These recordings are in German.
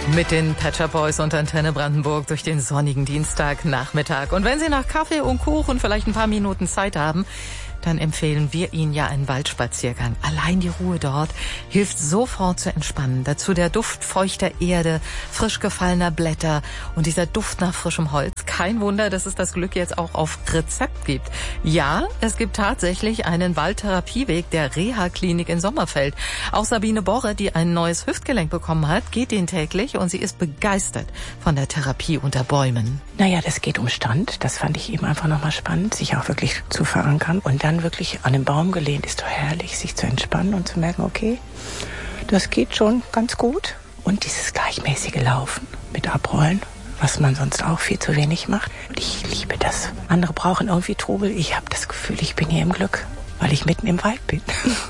Mit den Pet Shop Boys und Antenne Brandenburg durch den sonnigen Dienstagnachmittag. Und wenn Sie nach Kaffee und Kuchen vielleicht ein paar Minuten Zeit haben, dann empfehlen wir Ihnen ja einen Waldspaziergang. Allein die Ruhe dort hilft sofort zu entspannen. Dazu der Duft feuchter Erde, frisch gefallener Blätter und dieser Duft nach frischem Holz. Kein Wunder, dass es das Glück jetzt auch auf Rezept gibt. Ja, es gibt tatsächlich einen Waldtherapieweg der Reha-Klinik in Sommerfeld. Auch Sabine Borre, die ein neues Hüftgelenk bekommen hat, geht den täglich und sie ist begeistert von der Therapie unter Bäumen. Naja, das geht um Stand. Das fand ich eben einfach nochmal spannend, sich auch wirklich zu verankern. Und dann wirklich an den Baum gelehnt, ist doch herrlich, sich zu entspannen und zu merken, okay, das geht schon ganz gut. Und dieses gleichmäßige Laufen mit Abrollen, was man sonst auch viel zu wenig macht. Und ich liebe das. Andere brauchen irgendwie Trubel. Ich habe das Gefühl, ich bin hier im Glück, weil ich mitten im Wald bin.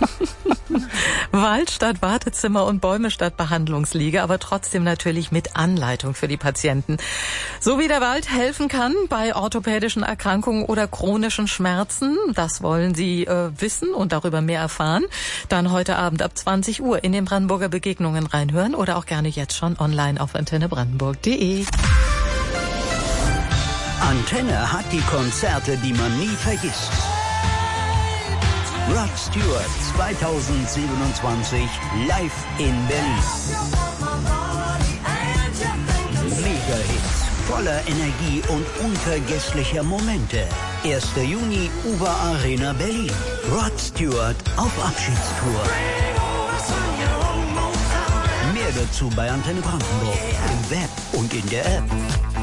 Wald statt Wartezimmer und Bäume statt Behandlungsliege, aber trotzdem natürlich mit Anleitung für die Patienten. So wie der Wald helfen kann bei orthopädischen Erkrankungen oder chronischen Schmerzen, das wollen Sie wissen und darüber mehr erfahren, dann heute Abend ab 20 Uhr in den Brandenburger Begegnungen reinhören oder auch gerne jetzt schon online auf antennebrandenburg.de. Antenne hat die Konzerte, die man nie vergisst. Rod Stewart 2027 live in Berlin. Mega-Hits voller Energie und unvergesslicher Momente. 1. Juni, Uber Arena Berlin. Rod Stewart auf Abschiedstour. Mehr dazu bei Antenne Brandenburg, im Web und in der App.